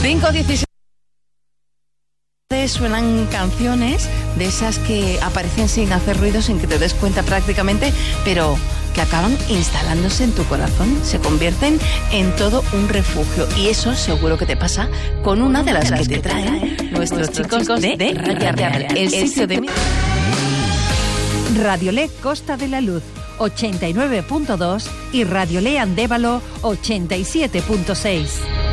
5:16. Suenan canciones de esas que aparecen sin hacer ruido, sin que te des cuenta prácticamente, pero que acaban instalándose en tu corazón, se convierten en todo un refugio. Y eso seguro que te pasa con una de las que te traen nuestros chicos de Radio Real, el sitio de... Radiolé Costa de la Luz 89.2 y Radiolé Andévalo 87.6.